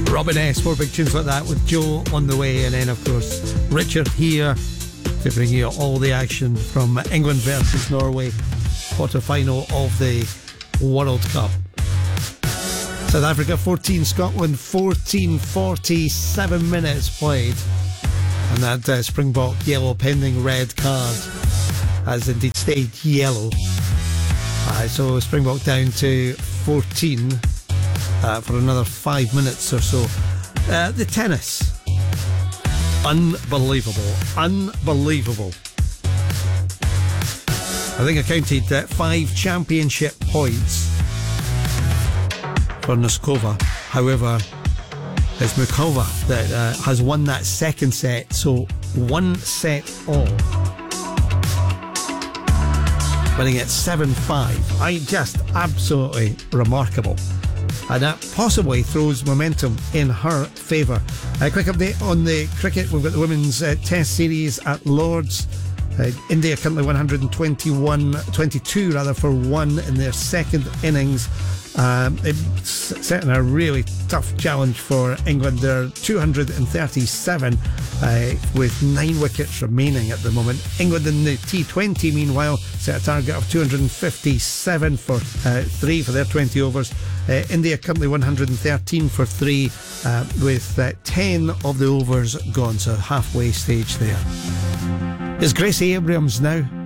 Robin S, 4 big tunes like that with Joe on the way, and then of course Richard here to bring you all the action from England versus Norway, quarter-final of the World Cup. South Africa 14, Scotland 14, 47 minutes played, and that Springbok yellow pending red card has indeed stayed yellow. So Springbok down to 14 for another 5 minutes or so. The tennis, unbelievable. I think I counted 5 championship points for Noskova. However, it's Mukova that has won that second set, so 1 set all, winning it 7-5. Just absolutely remarkable, and that possibly throws momentum in her favour. A quick update on the cricket. We've got the women's test series at Lords. India currently 122 for 1 in their second innings. It's setting a really tough challenge for England. They're 237 with 9 wickets remaining at the moment. England in the T20 meanwhile set a target of 257 for 3 for their 20 overs. India currently 113 for 3 with 10 of the overs gone, so halfway stage there. Is Gracie Abrams now